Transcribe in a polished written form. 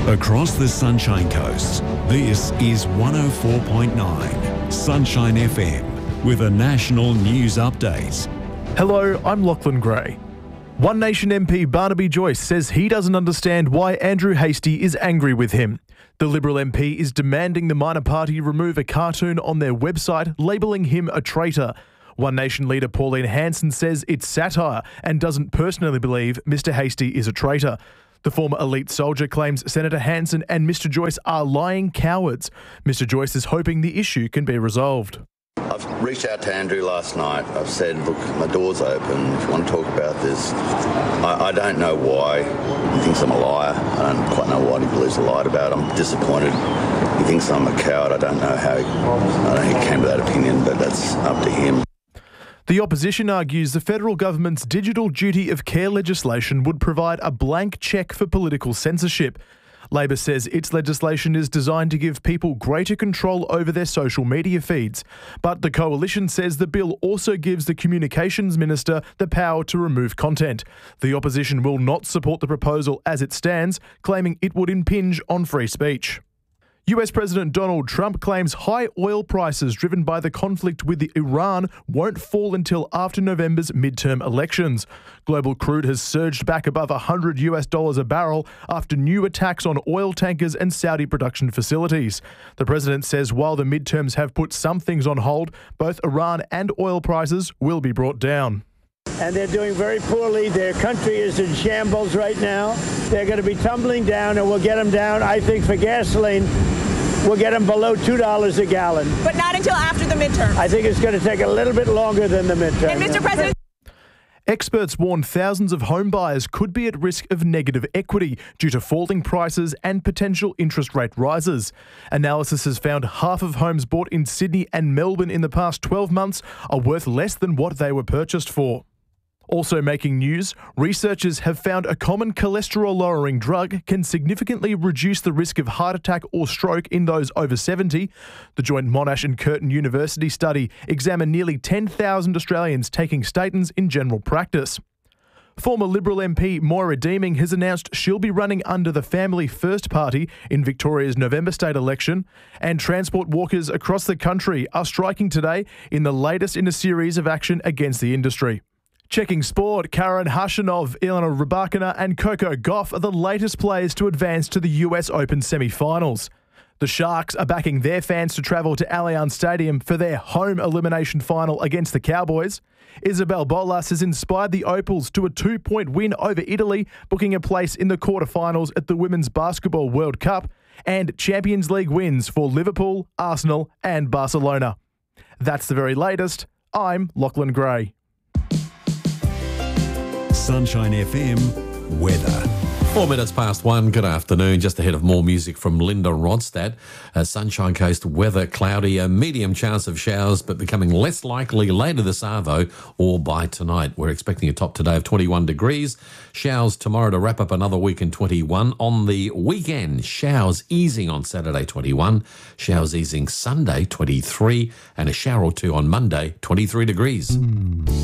Across the Sunshine Coast, this is 104.9 Sunshine FM with a national news update. Hello, I'm Lachlan Gray. One Nation MP Barnaby Joyce says he doesn't understand why Andrew Hastie is angry with him. The Liberal MP is demanding the minor party remove a cartoon on their website labelling him a traitor. One Nation leader Pauline Hanson says it's satire and doesn't personally believe Mr Hastie is a traitor. The former elite soldier claims Senator Hanson and Mr Joyce are lying cowards. Mr Joyce is hoping the issue can be resolved. I've reached out to Andrew last night. I've said, look, my door's open. If you want to talk about this, I don't know why he thinks I'm a liar. I don't quite know what he believes I lied about. I'm disappointed. He thinks I'm a coward. I don't know how he came to that opinion, but that's up to him. The opposition argues the federal government's digital duty of care legislation would provide a blank cheque for political censorship. Labor says its legislation is designed to give people greater control over their social media feeds. But the coalition says the bill also gives the communications minister the power to remove content. The opposition will not support the proposal as it stands, claiming it would impinge on free speech. US President Donald Trump claims high oil prices driven by the conflict with Iran won't fall until after November's midterm elections. Global crude has surged back above $100 a barrel after new attacks on oil tankers and Saudi production facilities. The president says while the midterms have put some things on hold, both Iran and oil prices will be brought down. And they're doing very poorly. Their country is in shambles right now. They're going to be tumbling down, and we'll get them down, I think, for gasoline. We'll get them below $2 a gallon. But not until after the midterm. I think it's going to take a little bit longer than the midterm. And Mr. President... Experts warn thousands of home buyers could be at risk of negative equity due to falling prices and potential interest rate rises. Analysis has found half of homes bought in Sydney and Melbourne in the past 12 months are worth less than what they were purchased for. Also making news, researchers have found a common cholesterol-lowering drug can significantly reduce the risk of heart attack or stroke in those over 70. The joint Monash and Curtin University study examined nearly 10,000 Australians taking statins in general practice. Former Liberal MP Moira Deeming has announced she'll be running under the Family First Party in Victoria's November state election, and transport workers across the country are striking today in the latest in a series of action against the industry. Checking sport, Karen Khachanov, Ilana Rybakina and Coco Gauff are the latest players to advance to the US Open semi-finals. The Sharks are backing their fans to travel to Allianz Stadium for their home elimination final against the Cowboys. Isabel Bolas has inspired the Opals to a 2-point win over Italy, booking a place in the quarterfinals at the Women's Basketball World Cup, and Champions League wins for Liverpool, Arsenal and Barcelona. That's the very latest. I'm Lachlan Gray. Sunshine FM weather. 4 minutes past 1. Good afternoon. Just ahead of more music from Linda Ronstadt. Sunshine Coast weather, cloudy, a medium chance of showers, but becoming less likely later this hour, though, or by tonight. We're expecting a top today of 21 degrees. Showers tomorrow to wrap up another week in 21. On the weekend, showers easing on Saturday, 21. Showers easing Sunday, 23. And a shower or two on Monday, 23 degrees.